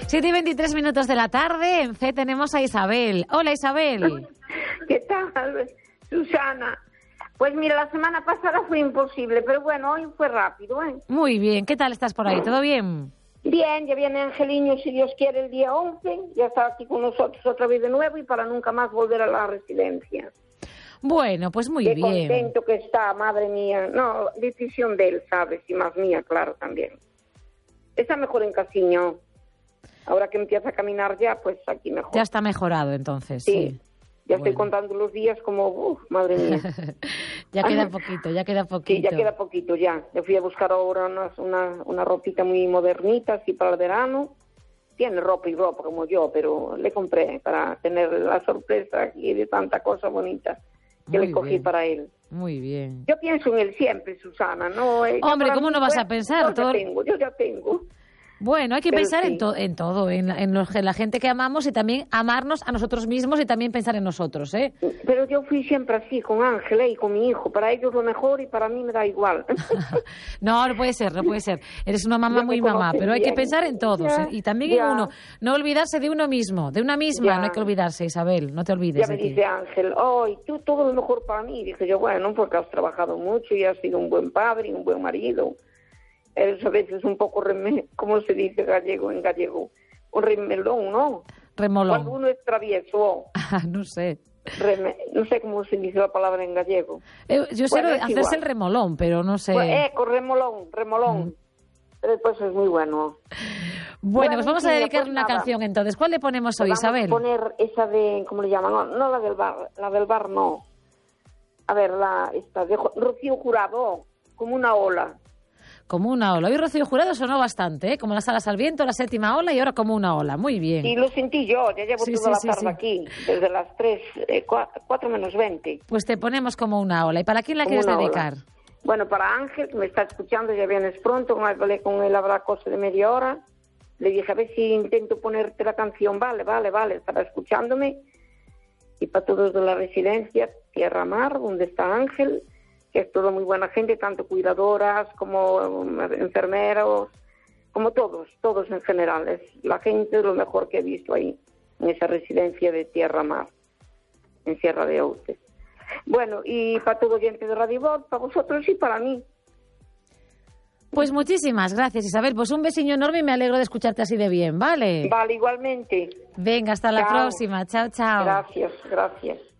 7:23 de la tarde, en Fe tenemos a Isabel. Hola, Isabel. ¿Qué tal, Susana? Pues mira, la semana pasada fue imposible, pero bueno, hoy fue rápido, ¿eh? Muy bien, ¿qué tal estás por ahí? ¿Todo bien? Bien, ya viene Angeliño, si Dios quiere, el día 11, ya está aquí con nosotros otra vez de nuevo y para nunca más volver a la residencia. Bueno, pues muy bien. Qué contento que está, madre mía. No, decisión de él, ¿sabes? Y más mía, claro, también. Está mejor en Casiño. Ahora que empieza a caminar ya, pues aquí mejor. Ya está mejorado, entonces. Sí. Ya estoy contando los días como, madre mía. Ya queda poquito, ya queda poquito. Sí, ya queda poquito, ya. Le fui a buscar ahora una ropita muy modernita, así para el verano. Tiene ropa y ropa como yo, pero le compré para tener la sorpresa aquí de tanta cosa bonita que le cogí para él. Muy bien. Yo pienso en él siempre, Susana, ¿no? Hombre, ¿cómo no vas a pensar? Yo ya tengo. Bueno, hay que pensar en todo, en la gente que amamos y también amarnos a nosotros mismos y también pensar en nosotros, ¿eh? Pero yo fui siempre así, con Ángela y con mi hijo. Para ellos lo mejor y para mí me da igual. No puede ser. Eres una mamá muy mamá, pero hay que pensar en todos, ¿eh? Y también en uno. No olvidarse de uno mismo, de una misma. No hay que olvidarse, Isabel, no te olvides. Ya me dice Ángel, tú todo lo mejor para mí. Y dije yo, bueno, porque has trabajado mucho y has sido un buen padre y un buen marido. Eres a veces un poco, ¿cómo se dice en gallego? Un remelón, ¿no? Remolón. Cuando uno es travieso. No sé. No sé cómo se dice la palabra en gallego. Yo sé hacerse igual. El remolón, pero no sé. Pues, remolón. Pero pues es muy bueno. Bueno, pues vamos a dedicarle una canción entonces. ¿Cuál le ponemos hoy, Isabel? Vamos a poner esa de, ¿cómo le llaman? No la del bar no. A ver, esta de Rocío Jurado, como una ola. Como una ola. Hoy Rocío Jurado sonó bastante, ¿eh? Como las alas al viento, la séptima ola y ahora como una ola. Muy bien. Y lo sentí yo, ya llevo toda la tarde aquí, desde las 4 menos 20. Pues te ponemos como una ola. ¿Y para quién la quieres dedicar? Bueno, para Ángel, que me está escuchando, ya vienes pronto, hablé con él habrá cosa de media hora. Le dije, a ver si intento ponerte la canción. Vale, estaba escuchándome. Y para todos de la residencia, Tierra Mar, donde está Ángel, que es toda muy buena gente, tanto cuidadoras como enfermeros, como todos en general. Es la gente lo mejor que he visto ahí, en esa residencia de Tierra Mar, en Sierra de Outes. Bueno, y para todo oyente de Radio Voz, para vosotros y para mí. Pues muchísimas gracias, Isabel. Pues un besiño enorme y me alegro de escucharte así de bien, ¿vale? Vale, igualmente. Venga, hasta la próxima. Chao, chao. Gracias.